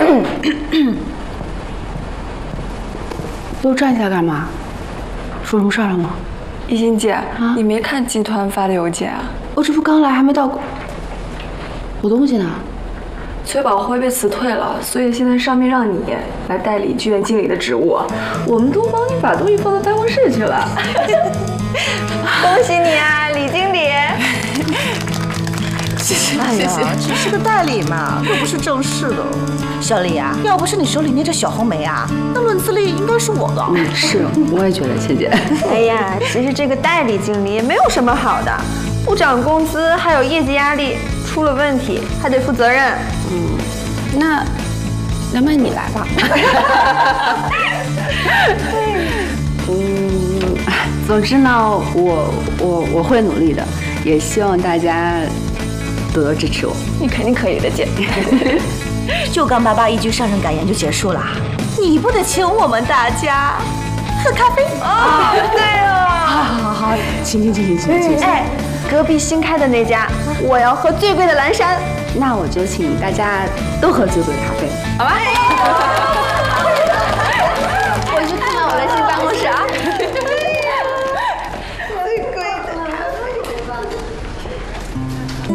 都站起来干嘛？出什么事儿了吗？ 一心姐，你没看集团发的邮件啊？ 我这不刚来，还没到。我东西呢？ 崔宝辉被辞退了，所以现在上面让你来代理剧院经理的职务，我们都帮你把东西放到办公室去了。恭喜你啊，李经理！ 谢谢， 哎呀，只是个代理嘛，又不是正式的。小李啊，要不是你手里捏着小红梅啊，那论资历应该是我的。 是，我也觉得，倩姐。 哎呀，其实这个代理经理也没有什么好的，不涨工资，还有业绩压力，出了问题还得负责任。 那要不然你来吧。总之呢，我会努力的，也希望大家多多支持我。 你肯定可以的，姐。 就干巴巴一句上场感言就结束了，你不得请我们大家喝咖啡哦，对了， 好，请。 哎，隔壁新开的那家，我要喝最贵的蓝山。 那我就请大家都喝最贵的咖啡，好吧？